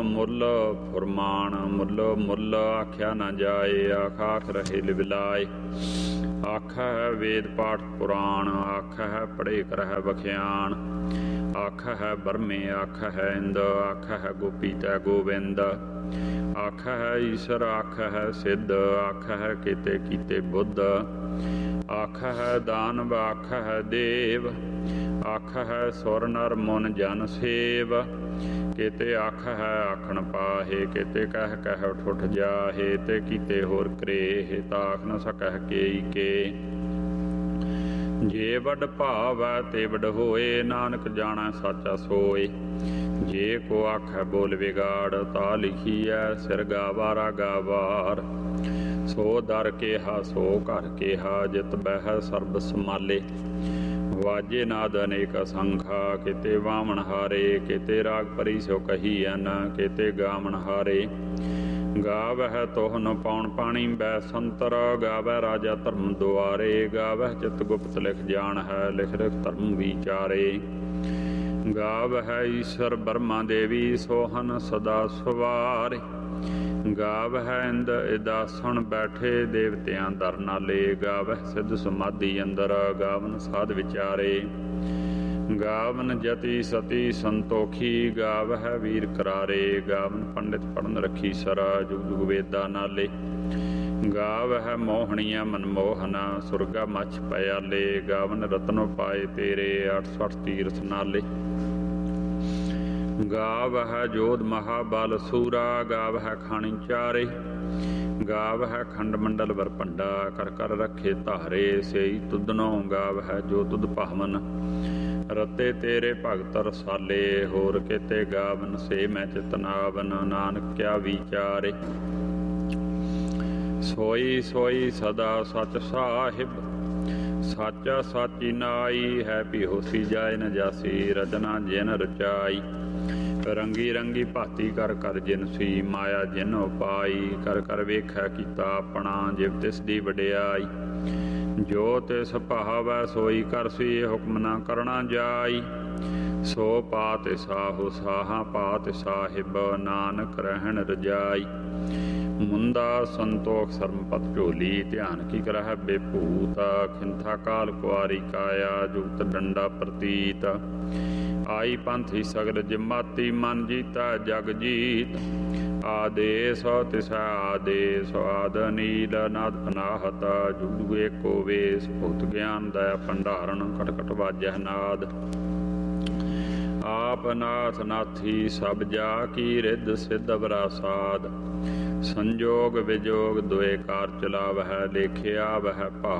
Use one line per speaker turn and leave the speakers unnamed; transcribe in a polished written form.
ਮੁੱਲ ਫੁਰਮਾਨ ਮੁੱਲ ਮੁੱਲ ਆਖਿਆ ਨਾ ਜਾਏ। ਆਖ ਆਖ ਰਹੇ ਲਿਵਲਾਏ। ਆਖਾ ਹੈ ਵੇਦ ਪਾਠ ਪੁਰਾਣ। ਆਖਾ ਹੈ ਪੜ੍ਹੇ ਕਰਹਿ ਬਖਿਆਣ। ਆਖਾ ਹੈ ਬਰਮੇ ਆਖਾ ਹੈ ਇੰਦ। ਆਖਾ ਹੈ ਗੋਪੀ ਤੈ ਗੋਬਿੰਦ। ਆਖਾ ਹੈ ਈਸ਼ਰ ਆਖਾ ਹੈ ਸਿੱਧ। ਆਖਾ ਹੈ ਕੀਤੇ ਕੀਤੇ ਬੁੱਧ। ਆਖਾ ਹੈ ਦਾਨਵ ਆਖਾ ਹੈ ਦੇਵ। ਆਖਾ ਹੈ ਸੁਰ ਨਰ ਮੁਨ ਜਨ ਸੇਵ। ਕਿਤੇ ਆਖਾ ਹੈ ਆਖਣ ਪਾਹੇ। ਕਿਤੇ ਕਹਿ ਕਹਿ ਉੱਠ ਉੱਠ ਜਾਹੇ। ਤੇ ਕੀਤੇ ਹੋਰ ਕਰੇਹ ਤਾਖ ਨ ਸਕਹਿ ਕੇਈ ਕੇ। ਜੇ ਵੱਡ ਭਾਵੈ ਤੇ ਵੱਡ ਹੋਏ। ਨਾਨਕ ਜਾਣੈ ਸਾਚਾ ਸੋਏ। ਜੇ ਕੋ ਆਖੈ ਬੋਲ ਵਿਗਾੜ। ਤਾ ਲਿਖੀਐ ਸਿਰ ਗਾਵਾਰਾ ਗਾਵਾਰ। ਸੋ ਦਰ ਕੇਹਾ ਸੋ ਘਰ ਕੇਹਾ। ਜਿਤ ਬਹਿ ਸਰਬ ਸਮਾਲੇ। ਵਾਜੇ ਨਾਦ ਅਨੇਕ ਅਸੰਖਾ। ਕਿਤੇ ਵਾਮਣ ਹਾਰੇ। ਕਿਤੇ ਰਾਗ ਭਰੀ ਸੋ ਕਹੀਐਨ। ਕਿਤੇ ਗਾਵਣ ਹਾਰੇ। ਗਾਵਹਿ ਤੋਹਨ ਪਾਉਣ ਪਾਣੀ ਬੈ ਸੰਤਰ। ਗਾਵਹਿ ਰਾਜਾ ਧਰਮ ਦੁਆਰੇ। ਗਾਵਹਿ ਚਿਤ ਗੁਪਤ ਲਿਖ ਜਾਣ ਹੈ। ਲਿਖ ਲਿਖ ਧਰਮ ਵਿਚਾਰੇ। ਗਾਵਹਿ ਈਸ਼ਰ ਬਰਮਾ ਦੇਵੀ। ਸੋਹਨ ਸਦਾ ਸਵਾਰੇ। ਗਾਵਹਿ ਇੰਦ ਇਦਾਸਣ ਬੈਠੇ। ਦੇਵਤਿਆਂ ਦਰ ਨਾਲੇ। ਗਾਵਹਿ ਸਿੱਧ ਸਮਾਧੀ ਅੰਦਰ। ਗਾਵਨ ਸਾਧ ਵਿਚਾਰੇ। ਗਾਵਨ ਜਤੀ ਸਤੀ ਸੰਤੋਖੀ। ਗਾਵਹਿ ਵੀਰ ਕਰਾਰੇ। ਗਾਵਨ ਪੰਡਿਤ ਪੜਨ ਰੱਖੀ ਸਰ। ਜੁਗ ਜੁਗ ਵੇਦਾਂ ਨਾਲੇ। ਗਾਵਹਿ ਮੋਹਣੀਆਂ ਮਨਮੋਹਨ। ਸੁਰਗਾ ਮੱਛ ਪਿਆਲੇ। ਗਾਵਨ ਰਤਨੋ ਪਾਏ ਤੇਰੇ। 808 ਤੀਰਥ ਨਾਲੇ। ਗਾਵਹਿ ਜੋਧ ਮਹਾਬਲ ਸੂਰਾ। ਗਾਵਹਿ ਖਾਣੀ ਚਾਰੇ। ਗਾਵਹਿ ਖੰਡ ਮੰਡਲ ਵਰਪੰਡਾ। ਕਰ ਕਰ ਰੱਖੇ ਧਾਰੇ। ਸਈ ਤੁਧਨੋ ਗਾਵਹਿ ਜੋ ਤੁਧ ਭਾਵਨ। ਰਤੇ ਤੇਰੇ ਭਗਤ ਰਸਾਲੇ। ਹੋਰ ਕਿਤੇ ਗਾਵਨ ਸੇ ਮੈਂ ਚਿਤਨਾਵਨ। ਨਾਨਕ ਕਿਆ ਵਿਚਾਰੇ। ਸੋਈ ਸੋਈ ਸਦਾ ਸਚ ਸਾਹਿਬ। ਸਾਚਾ ਸਾਚੀ ਨਾਈ ਹੈ। ਭੀ ਹੋਸੀ ਜਾਏ ਨ ਜਾਸੀ। ਰਚਨਾ ਜਿਨ ਰਚਾਈ। ਰੰਗੀ ਰੰਗੀ ਭਾਤੀ ਕਰ ਕਰ ਜਿਨਸੀ। ਮਾਇਆ ਜਿਨ ਉਪਾਈ। ਕਰ ਕਰ ਵੇਖਿਆ ਕੀਤਾ ਆਪਣਾ। ਜਿਵ ਤਿਸ ਦੀ ਵਡਿਆਈ। ਜੋ ਤਿਸ ਭਾਵੈ ਸੋਈ ਕਰਸੀ। ਹੁਕਮ ਨਾ ਕਰਨਾ ਜਾਈ। ਸੋ ਪਾਤਿ ਸਾਹੋ ਸਾਹਾ ਪਾਤਿ ਸਾਹਿਬ। ਨਾਨਕ ਰਹਿਣ ਰਜਾਈ। ਮੁੰਦਾ ਸੰਤੋਖ ਸਰਮਪਤ ਝੋਲੀ। ਧਿਆਨ ਕੀ ਕਰਹਿ ਬੇਭੂਤ। ਖਿੰਥਾ ਕਾਲ ਕੁਆਰੀ ਕਾਇਆ। ਜੁਗਤ ਡੰਡਾ ਪ੍ਰਤੀਤ। ਆਈ ਪੰਥੀ ਸਗਲ ਜਮਾਤੀ। ਮਨ ਜੀਤਾ ਜਗ ਜੀਤ। ਆਦੇਸ ਤਿਸੈ ਆਦੇਸ। ਆਦ ਨੀਲ ਨਾਦ ਅਨਾਹਤ। ਜੁਗ ਜੁਗ ਏਕੋ ਵੇਸ। ਭੁਗਤ ਗਿਆਨ ਦਇਆ ਭੰਡਾਰਨ। ਕਟ ਕਟ ਵਾਜਹਿ ਨਾਦ। ਆਪ ਨਾਥ ਨਾਥੀ ਸਭ ਜਾ ਕੀ। ਰਿੱਧ ਸਿੱਧ ਅਵਰਾ ਸਾਧ। ਸੰਜੋਗ ਵਿਜੋਗ ਦੁਇ ਕਾਰ ਚਲਾਵਹਿ। ਲੇਖਿਆ ਵਹਿ ਭਾ